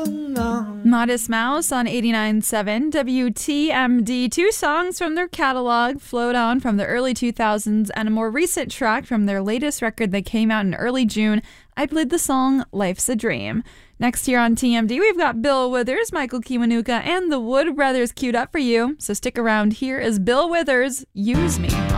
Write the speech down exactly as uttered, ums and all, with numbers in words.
Modest Mouse on eighty-nine point seven W T M D. Two songs from their catalog, Float On from the early two thousands and a more recent track from their latest record that came out in early June. I played the song Life's a Dream. Next here on T M D, we've got Bill Withers, Michael Kiwanuka, and the Wood Brothers queued up for you. So stick around. Here is Bill Withers, Use Me.